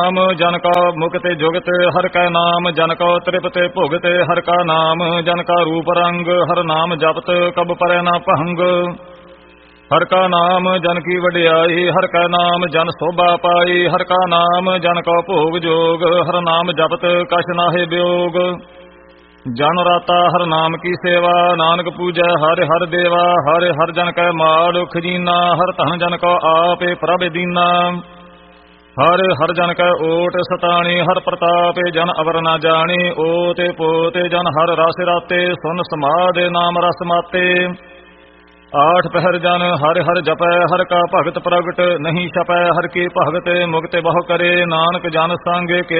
ਨਾਮ ਜਨ ਕਾ ਮੁਕਤ ਜੁਗਤ ਹਰਿ ਕੈ ਨਾਮ ਜਨ ਕਾ ਤ੍ਰਿਪਤ ਭੁਗਤ ਹਰਿ ਕਾ ਨਾਮ ਜਨ ਕਾ ਰੂਪ ਰੰਗ ਹਰਿ ਨਾਮ ਜਪਤ ਕਬ ਪਰੈ ਨਾ ਭੰਗ ਹਰਿ ਕਾ ਨਾਮ ਜਨ ਕੀ ਵਡਿਆਈ ਹਰਿ ਕਾ ਨਾਮ ਜਨ ਸੋਭਾ ਪਾਈ ਹਰਿ ਕਾ ਨਾਮ ਜਨ ਕਾ ਭੋਗ ਜੋਗ ਹਰਿ ਨਾਮ ਜਪਤ ਕਛ ਨਾਹਿ ਬਿਯੋਗ ਜਨ ਰਾਤਾ ਹਰਿ ਨਾਮ ਕੀ ਸੇਵਾ ਨਾਨਕ ਪੂਜੈ ਹਰਿ ਹਰਿ ਦੇਵਾ ਹਰਿ ਹਰਿ ਜਨ ਕੈ ਮਾਲ ਖਜੀਨਾ ਹਰਿ ਧਨ ਜਨ ਕਾ ਆਪੇ ਪ੍ਰਭ ਦੀਨਾ ਹਰਿ ਹਰਿ ਜਨ ਕੈ ਓਟ ਸਤਾਣੀ ਹਰਿ ਪ੍ਰਤਾਪੇ ਜਨ ਅਵਰ ਨਾ ਜਾਣੀ ਓਤੇ ਪੋਤੇ ਜਨ ਹਰਿ ਰਸ ਰਾਤੇ ਸੁਨ ਸਮਾਧ ਨਾਮ ਰਸ ਮਾਤੇ ਆਠ ਪਹਿਰ ਜਨ ਹਰਿ ਹਰਿ ਜਪੈ ਹਰਿ ਕਾ ਭਗਤ ਪ੍ਰਗਟ ਨਹੀਂ ਛਪੈ ਹਰਿ ਕੀ ਭਗਤ ਮੁਕਤ ਬਹੁ ਕਰੇ ਨਾਨਕ ਜਨ ਸੰਗ ਕੇ